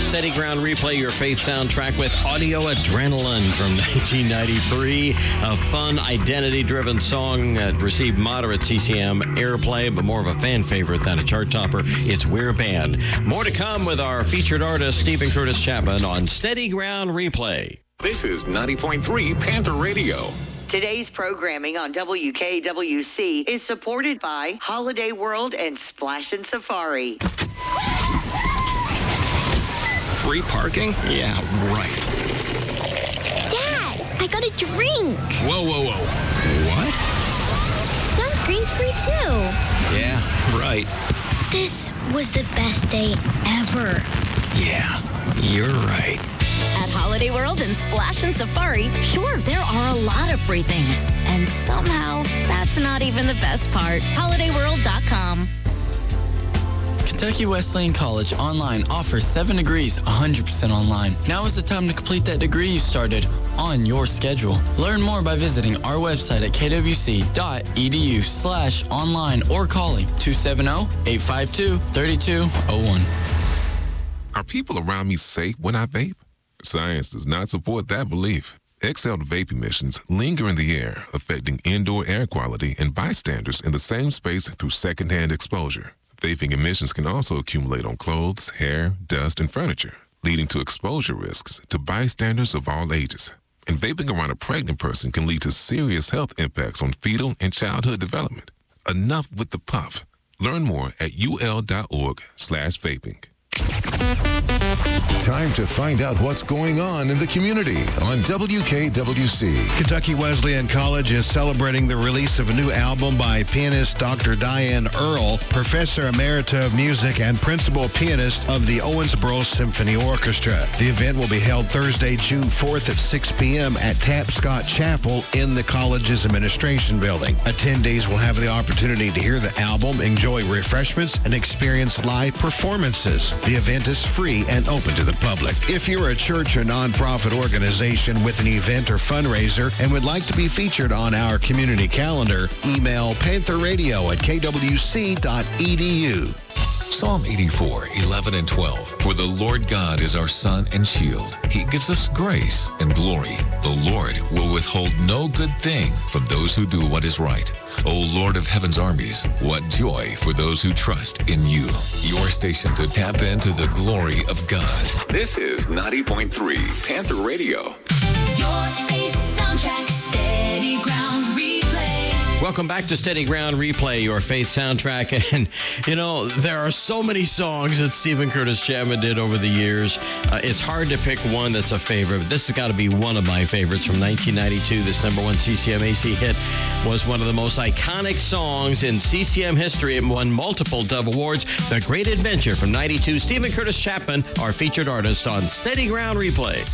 Steady Ground Replay, your faith soundtrack with Audio Adrenaline from 1993. A fun, identity-driven song that received moderate CCM airplay, but more of a fan favorite than a chart topper. It's We're Band. More to come with our featured artist, Stephen Curtis Chapman, on Steady Ground Replay. This is 90.3 Panther Radio. Today's programming on WKWC is supported by Holiday World and Splash and Safari. Free parking? Yeah, right. Dad, I got a drink. Whoa. What? Sunscreen's free too. Yeah, right. This was the best day ever. Yeah, you're right. At Holiday World and Splash and Safari, sure, there are a lot of free things. And somehow, that's not even the best part. HolidayWorld.com. Kentucky Wesleyan College Online offers 7 degrees 100% online. Now is the time to complete that degree you started on your schedule. Learn more by visiting our website at kwc.edu/online or calling 270-852-3201. Are people around me safe when I vape? Science does not support that belief. Exhaled vape emissions linger in the air, affecting indoor air quality and bystanders in the same space through secondhand exposure. Vaping emissions can also accumulate on clothes, hair, dust, and furniture, leading to exposure risks to bystanders of all ages. And vaping around a pregnant person can lead to serious health impacts on fetal and childhood development. Enough with the puff. Learn more at ul.org/vaping. Time to find out what's going on in the community on WKWC. Kentucky Wesleyan College is celebrating the release of a new album by pianist Dr. Diane Earle, Professor Emerita of Music and Principal Pianist of the Owensboro Symphony Orchestra. The event will be held Thursday, June 4th at 6 p.m. at Tapscott Chapel in the college's administration building. Attendees will have the opportunity to hear the album, enjoy refreshments, and experience live performances. The event is free and open to the public. If you're a church or nonprofit organization with an event or fundraiser and would like to be featured on our community calendar, email pantherradio@kwc.edu. Psalm 84, 11 and 12. For the Lord God is our sun and shield. He gives us grace and glory. The Lord will withhold no good thing from those who do what is right. O Lord of heaven's armies, what joy for those who trust in you. Your station to tap into the glory of God. This is 90.3 Panther Radio. Your faith soundtrack, Steady Ground Replay. Welcome back to Steady Ground Replay, your faith soundtrack. And, you know, there are so many songs that Stephen Curtis Chapman did over the years. It's hard to pick one that's a favorite. This has got to be one of my favorites from 1992. This #1 CCM AC hit was one of the most iconic songs in CCM history. It won multiple Dove Awards. The Great Adventure from 92. Stephen Curtis Chapman, our featured artist on Steady Ground Replay.